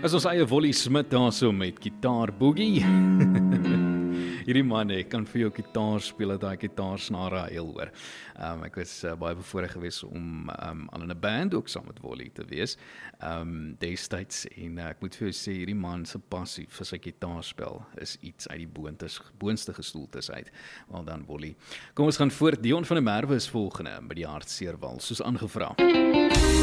As ons eie Wolly Smit daar so met Gitaar Boogie. Hierdie man kan vir jou gitaar speel, dat hy gitaarsnare heel hoor. Ek was baie bevoorreg gewees om al in 'n band ook saam met Wolly te wees. Destyds, en ek moet vir jou sê, hierdie man se passie vir sy gitaarspel is iets uit die boonste gestoeltes uit. Wel dan Wolly. Kom ons gaan voort. Dion van der Merwe is volgende by die Hartseerwal, soos aangevra.